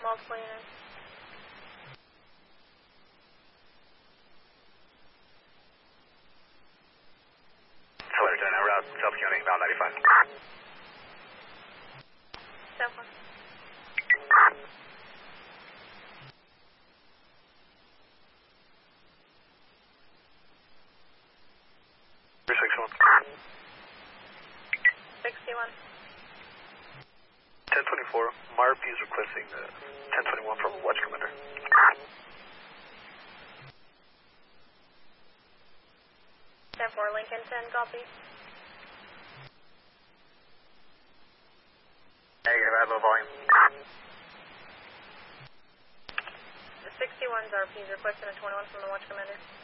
Multiple units. Fullerton, en route, South County, bound 95. South 1. 361. 61. 1024, MARP is requesting 1021 from Watch Commander. 10-4, Lincoln 10, copy. Negative, I have low volume. The 61's RP is requesting a 21 from the Watch Commander.